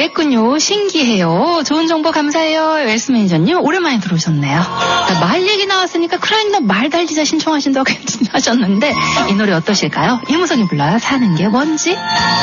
그랬군요. 신기해요. 좋은 정보 감사해요. 웰스 매니저님 오랜만에 들어오셨네요. 말 얘기 나왔으니까 크라잉너 말 달리자 신청하신다고 하셨는데 이 노래 어떠실까요? 이무성이 불러요. 사는 게 뭔지.